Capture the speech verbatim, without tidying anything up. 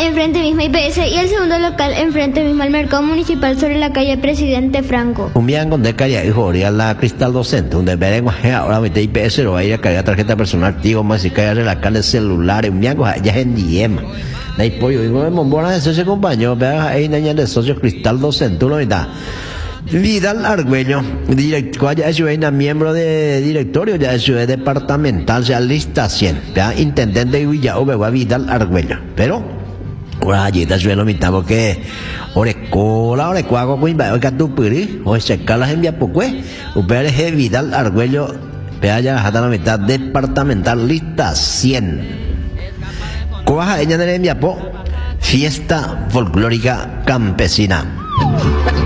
enfrente mismo I P S y el segundo local enfrente mismo al mercado municipal sobre la calle Presidente Franco. Un día con decaria hijo de la Cristal Docente, donde veremos ahora mete I P S lo va a ir a cargar tarjeta personal activo más y caer la calle celular un día ya en diema. La pollo digo de Mombona de socio compañero, vea ahí niña de socio Cristal Docente, uno está. Vidal Argüello, director, ya es miembro de directorio, ya es departamental, ya lista cien, ya intendente de Villaobe, Vidal Argüello, pero ahora allí está suelo mitad porque orecola orecuago con va a tu piri o se cala en via poco upere es Vidal Argüello, vea ya hasta la mitad departamental lista cien. Coja ella de enviapo fiesta folclórica campesina.